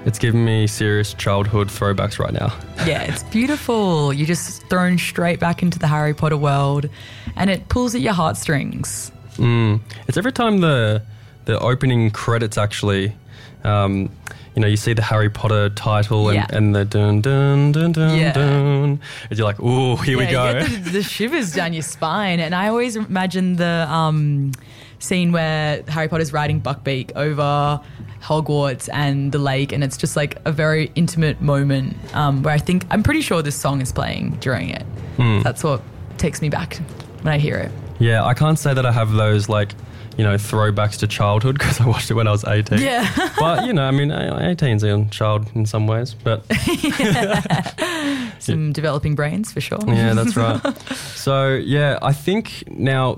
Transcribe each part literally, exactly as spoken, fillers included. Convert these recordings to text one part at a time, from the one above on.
It's giving me serious childhood throwbacks right now. Yeah, it's beautiful. You're just thrown straight back into the Harry Potter world and it pulls at your heartstrings. Mm. It's every time the the opening credits actually, um, you know, you see the Harry Potter title and, Yeah. and the dun dun dun dun Yeah. dun, and you're like, ooh, here we Yeah, go. you get the, the shivers down your spine. And I always imagine the um, scene where Harry Potter's riding Buckbeak over Hogwarts and the lake, and it's just like a very intimate moment um, where I think, I'm pretty sure this song is playing during it. Hmm. That's what takes me back when I hear it. Yeah, I can't say that I have those like, you know, throwbacks to childhood because I watched it when I was eighteen. Yeah. But, you know, I mean, eighteen's a child in some ways, but Some developing brains for sure. yeah, that's right. So, yeah, I think now,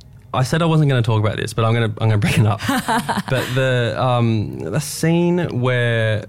I said I wasn't going to talk about this, but I'm going to I'm going to bring it up. But the um, the scene where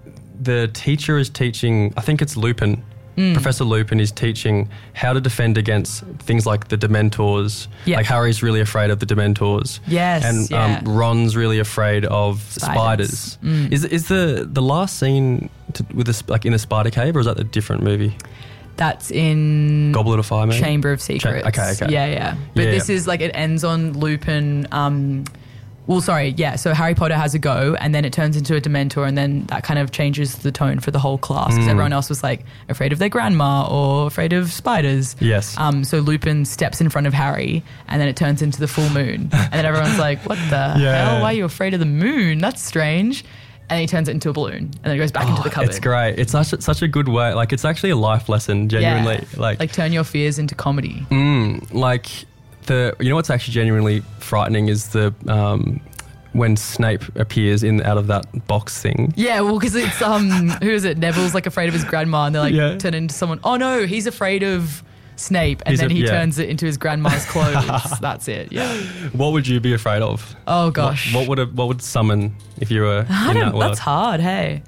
the teacher is teaching, I think it's Lupin, Mm. Professor Lupin is teaching how to defend against things like the Dementors. Yeah. Like Harry's really afraid of the Dementors. Yes, And yeah. um, Ron's really afraid of Spiders. spiders. Mm. Is is the the last scene to, with the, sp- like in the Spider Cave, or is that a different movie? That's in Goblet of Fire, maybe? Chamber of Secrets. okay, okay. Yeah, yeah. But Yeah, this yeah. is like, it ends on Lupin. Um, well, sorry, yeah. So Harry Potter has a go, and then it turns into a Dementor, and then that kind of changes the tone for the whole class because Mm. everyone else was like afraid of their grandma or afraid of spiders. Yes. Um. So Lupin steps in front of Harry, and then it turns into the full moon, and then everyone's like, "What the Yeah. hell? Why are you afraid of the moon? That's strange." And then he turns it into a balloon, and then it goes back into the cupboard. It's great. It's such a, such a good way. Like, it's actually a life lesson, genuinely. Yeah. Like, like turn your fears into comedy. mm, like the you know what's actually genuinely frightening is the um, when Snape appears in out of that box thing. Yeah, well, because it's um, who is it? Neville's like afraid of his grandma, and they're like Yeah. turn into someone. Oh no, he's afraid of Snape, and He's then a- he yeah. turns it into his grandma's clothes. That's it. Yeah. What would you be afraid of? Oh What, gosh. what would a, what would summon if you were I in don't, that world? that's hard. Hey.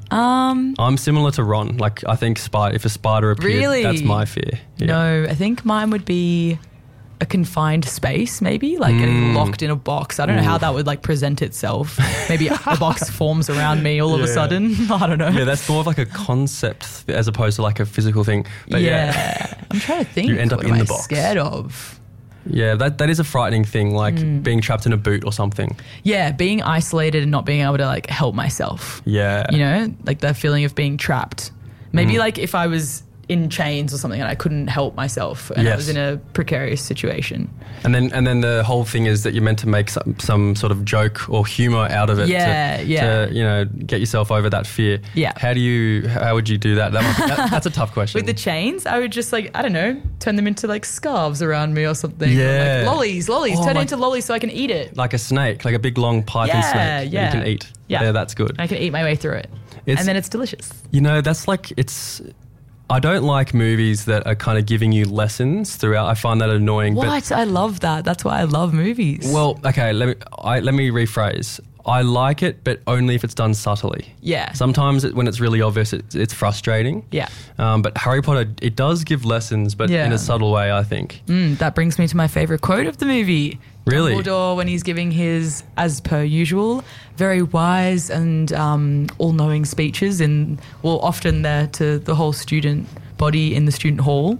Um. I'm similar to Ron. Like, I think spider. If a spider appeared, Really? that's my fear. Yeah. No, I think mine would be a confined space, maybe like getting Mm. locked in a box. I don't know how that would like present itself. Maybe a box forms around me all of a Yeah. sudden. I don't know. Yeah, that's more of like a concept as opposed to like a physical thing. But yeah, yeah. I'm trying to think. You end up what in am the I box. Scared of. yeah, that that is a frightening thing. Like Mm. being trapped in a boot or something. Yeah, being isolated and not being able to like help myself. Yeah, You know, like that feeling of being trapped. Maybe Mm. like if I was in chains or something and I couldn't help myself and I Yes. was in a precarious situation. And then and then the whole thing is that you're meant to make some, some sort of joke or humor out of it. Yeah, to, yeah. To, you know, get yourself over that fear. Yeah. How do you? How would you do that? That, might be, that that's a tough question. With the chains, I would just like, I don't know, turn them into like scarves around me or something. Or, Yeah. like lollies, lollies, Oh, turn it like- into lollies so I can eat it. like a snake, like a big long python Yeah, snake yeah. that you can eat. Yeah. that's good. I can eat my way through it. It's- and then it's delicious. You know, that's like it's. I don't like movies that are kind of giving you lessons throughout. I find that annoying. But What? I love that. That's why I love movies. well, okay, let me I, let me rephrase. I like it, but only if it's done subtly. yeah. Sometimes it, when it's really obvious, it, it's frustrating. yeah. Um, but Harry Potter, it does give lessons, but Yeah. in a subtle way, I think. Mm, that brings me to my favourite quote of the movie. Really? Dumbledore, when he's giving his, as per usual, very wise and um, all-knowing speeches, in well, often there to the whole student body in the student hall,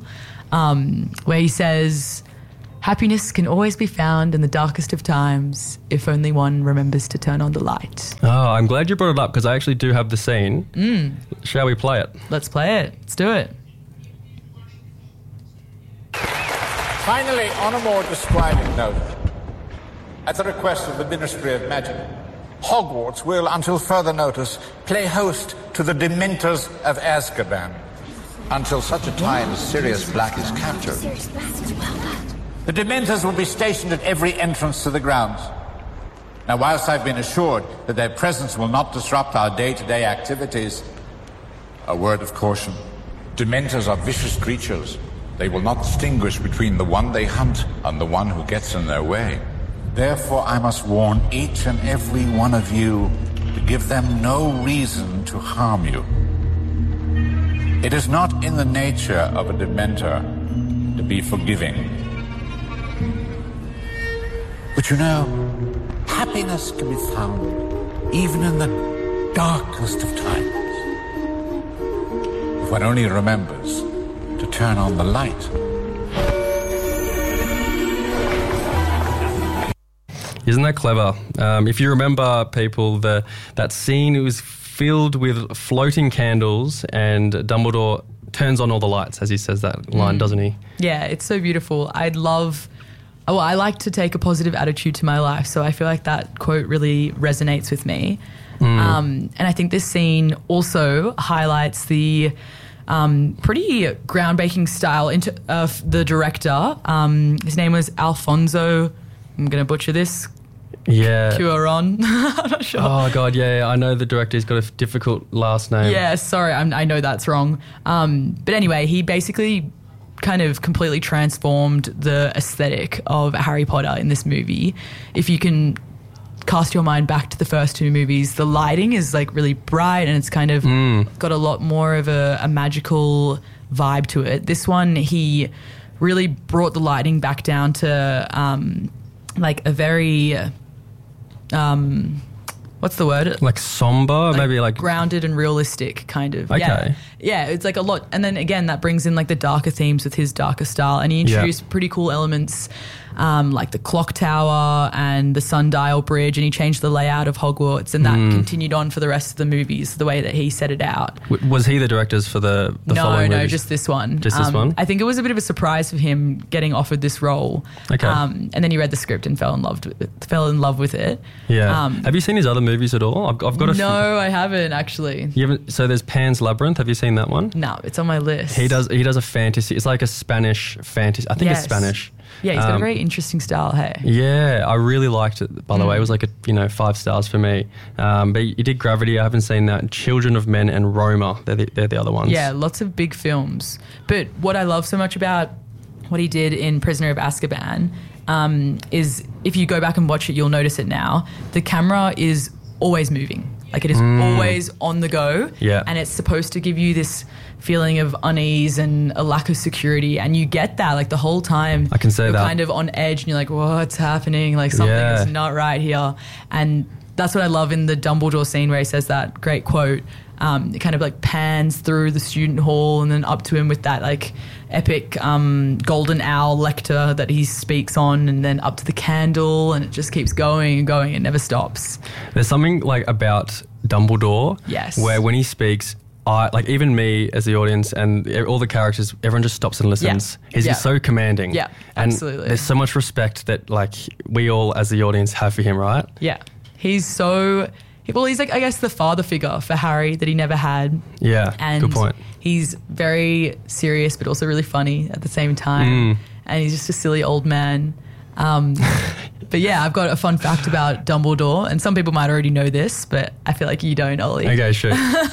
um, where he says, "Happiness can always be found in the darkest of times if only one remembers to turn on the light." Oh, I'm glad you brought it up because I actually do have the scene. Mm. Shall we play it? Let's play it. Let's do it. Finally, on a more disquieting note, at the request of the Ministry of Magic, Hogwarts will, until further notice, play host to the Dementors of Azkaban, until such a time as Sirius Black is captured. The Dementors will be stationed at every entrance to the grounds. Now, whilst I've been assured that their presence will not disrupt our day-to-day activities, a word of caution. Dementors are vicious creatures. They will not distinguish between the one they hunt and the one who gets in their way. Therefore, I must warn each and every one of you to give them no reason to harm you. It is not in the nature of a Dementor to be forgiving. But you know, happiness can be found even in the darkest of times, if one only remembers to turn on the light. Isn't that clever? Um, if you remember, people, the that scene, it was filled with floating candles, and Dumbledore turns on all the lights as he says that line, mm. doesn't he? Yeah, it's so beautiful. I'd love... Well, I like to take a positive attitude to my life, so I feel like that quote really resonates with me. Mm. Um, and I think this scene also highlights the um, pretty groundbreaking style into, of the director. Um, his name was Alfonso... I'm going to butcher this. Yeah. Cuarón. I'm not sure. Oh, God, yeah, yeah. I know the director's got a difficult last name. Yeah, sorry, I'm, I know that's wrong. Um, but anyway, he basically kind of completely transformed the aesthetic of Harry Potter in this movie. If you can cast your mind back to the first two movies, the lighting is like really bright and it's kind of mm. got a lot more of a, a magical vibe to it. This one, he really brought the lighting back down to... Um, like a very, um, what's the word? Like somber, like maybe like... grounded and realistic kind of. Okay. Yeah. yeah, it's like a lot. And then again, that brings in like the darker themes with his darker style. And he introduced yeah. pretty cool elements um, like the clock tower and the sundial bridge, and he changed the layout of Hogwarts, and that mm. continued on for the rest of the movies, the way that he set it out. W- was he the directors for the, the no, following No, no, movies? just this one. Just this um, one? I think it was a bit of a surprise for him getting offered this role. Okay. Um, and then he read the script and fell in love with it, fell in love with it. Yeah. Um, have you seen his other movies at all? I've, I've got a No, f- I haven't actually. You haven't, so there's Pan's Labyrinth. Have you seen that one? No, it's on my list. He does. He does a fantasy. It's like a Spanish fantasy. I think yes. it's Spanish. Yeah, he's got um, a very interesting style. Hey. Yeah, I really liked it. By the mm. way, it was like a you know five stars for me. Um, but you did Gravity. I haven't seen that. Children of Men and Roma. They're the, they're the other ones. Yeah, lots of big films. But what I love so much about what he did in Prisoner of Azkaban um, is, if you go back and watch it, you'll notice it now. The camera is always moving. Like it is mm. always on the go. Yeah. And it's supposed to give you this feeling of unease and a lack of security. And you get that like the whole time. I can say you're that. kind of on edge and you're like, what's happening? Like something yeah. is not right here. And that's what I love in the Dumbledore scene where he says that great quote. Um, it kind of like pans through the student hall and then up to him with that like epic um, golden owl lecture that he speaks on, and then up to the candle, and it just keeps going and going. It never stops. There's something like about Dumbledore, yes, where when he speaks, I like even me as the audience and all the characters, everyone just stops and listens. Yeah. He's yeah. just so commanding. Yeah, and absolutely. There's so much respect that like we all as the audience have for him, right? Yeah, he's so. Well, he's like, I guess, the father figure for Harry that he never had. Yeah, and good point. He's very serious but also really funny at the same time. Mm. And he's just a silly old man. Um, but yeah, I've got a fun fact about Dumbledore, and some people might already know this, but I feel like you don't, Ollie. Okay, sure.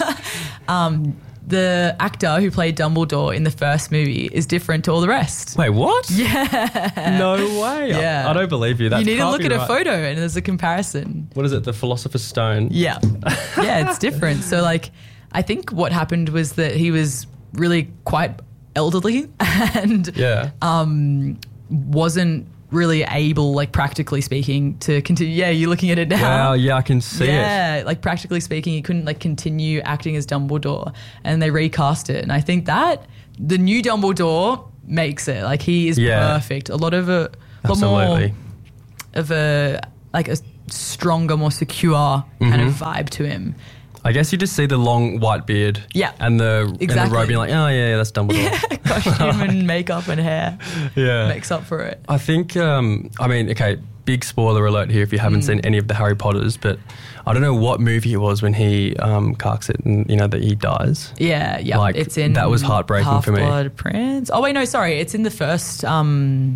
um, the actor who played Dumbledore in the first movie is different to all the rest. Wait, what? Yeah. No way. Yeah. I, I don't believe you. That's you need to look at right. a photo and there's a comparison. What is it? The Philosopher's Stone? Yeah. Yeah, it's different. So like, I think what happened was that he was really quite elderly and yeah. um, wasn't really able, like practically speaking, to continue. Yeah, you're looking at it now. Wow, yeah, I can see yeah, it. Yeah, like practically speaking, he couldn't like continue acting as Dumbledore, and they recast it. And I think that the new Dumbledore makes it. Like he is yeah. perfect. A lot of a, a lot Absolutely. more of a like a stronger, more secure mm-hmm. kind of vibe to him. I guess you just see the long white beard yeah. and the, exactly. and the robe, and you're like, oh, yeah, yeah that's Dumbledore. Yeah, costume and makeup and hair yeah. makes up for it. I think, um, I mean, okay, big spoiler alert here if you haven't mm. seen any of the Harry Potters, but I don't know what movie it was when he um, carks it and, you know, that he dies. Yeah, yeah. Like, it's in that was heartbreaking for me. Half-Blood Prince. Oh, wait, no, sorry. It's in the first... Um,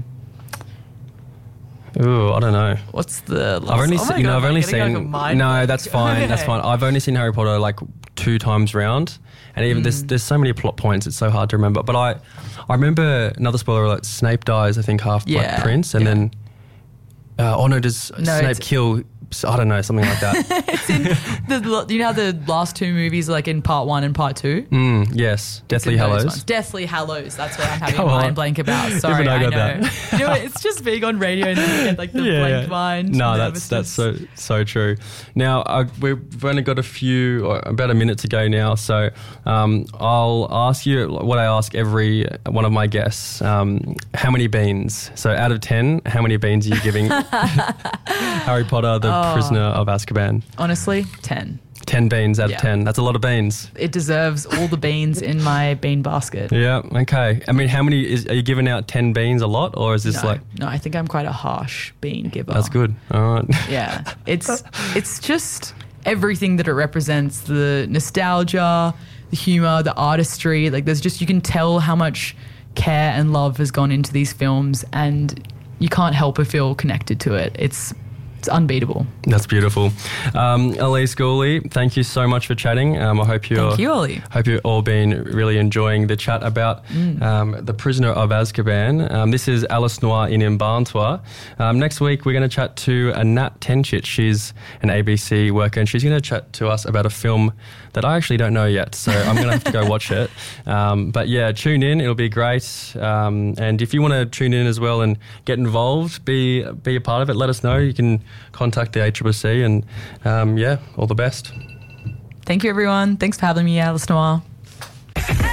Ooh, I don't know. What's the? Last, I've only, oh se- you know, God, I've only seen. Like no, that's fine. Okay. That's fine. I've only seen Harry Potter like two times round, and even mm. there's there's so many plot points. It's so hard to remember. But I, I remember another spoiler alert. Snape dies. I think half yeah. Blood Prince, and yeah. then. Uh, oh no! Does no, Snape kill I don't know, something like that. It's in the, you know how the last two movies are like in part one and part two? Mm, yes, Deathly In those Hallows. ones. Deathly Hallows. That's what I'm having Come a on. mind blank about. Sorry, Even I I, got know. that. You know, it's just being on radio and then you get like the blank mind. No, that's that's so so true. Now uh, we've only got a few, or about a minute to go now, so um, I'll ask you what I ask every one of my guests: um, how many beans? So out of ten, how many beans are you giving Harry Potter, the Oh. Prisoner of Azkaban? Honestly, ten. Ten beans out Yeah. of ten. That's a lot of beans. It deserves all the beans in my bean basket. Yeah. Okay. I mean, how many is? Are you giving out ten beans a lot, or is this No, like? no, I think I'm quite a harsh bean giver. That's good. All right. Yeah, it's it's just everything that it represents: the nostalgia, the humor, the artistry. Like, there's just, you can tell how much care and love has gone into these films, and you can't help but feel connected to it. It's it's unbeatable. That's beautiful. Um, Elise Gooley, thank you so much for chatting. Um, I hope you're Thank you, Ollie. hope you've all been really enjoying the chat about Mm. um, The Prisoner of Azkaban. Um, this is Alice Noir in Imbantua. Um, next week, we're going to chat to uh, Nat Tenchich. She's an A B C worker, and she's going to chat to us about a film that I actually don't know yet, so I'm going to have to go watch it. Um, but yeah, tune in. It'll be great. Um, and if you want to tune in as well and get involved, be be a part of it, let us know. You can contact the A C C C, and um, yeah, all the best. Thank you, everyone. Thanks for having me, Alice Noir.